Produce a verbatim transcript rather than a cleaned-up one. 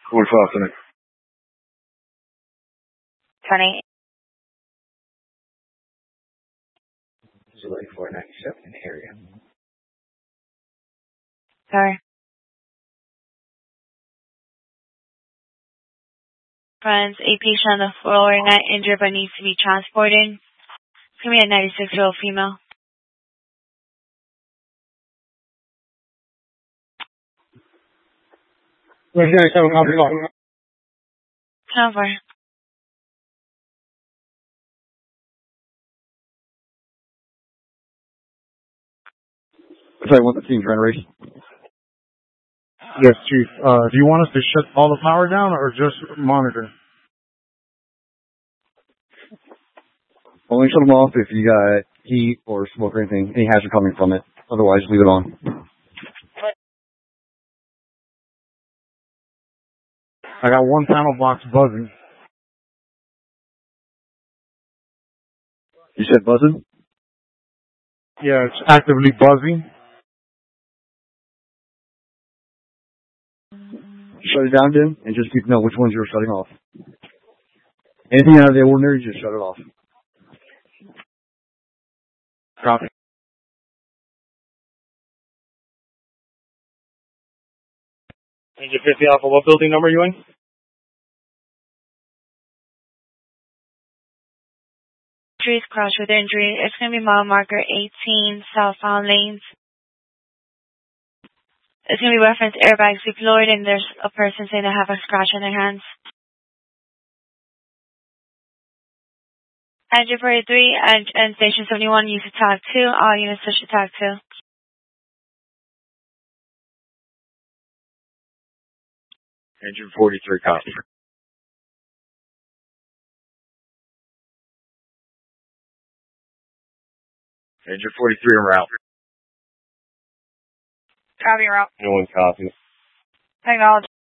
Cool Falcon. twenty. July four ninety-seven in the area. Sorry. Friends, a patient on the floor, not injured but needs to be transported. It's going to be a ninety-six-year-old female. ninety-seven, I'll be long. ten four. Sorry, what's the team generation? Yes, Chief. Uh, do you want us to shut all the power down or just monitor? Only shut them off if you got heat or smoke or anything, any hazard coming from it. Otherwise, leave it on. I got one panel box buzzing. You said buzzing? Yeah, it's actively buzzing. Shut it down, Jim, and just keep know which ones you're shutting off. Anything out of the ordinary, just shut it off. Copy. Engine fifty Alpha, what building number are you in? Injuries, crash with injury. It's going to be mile marker eighteen, southbound lanes. It's going to be reference airbags deployed, and there's a person saying they have a scratch on their hands. Engine forty-three and, and station seventy-one, use attack two. All units switch to attack two. Engine forty-three, copy. Engine forty-three en route. Copy route. No one copy. Technology.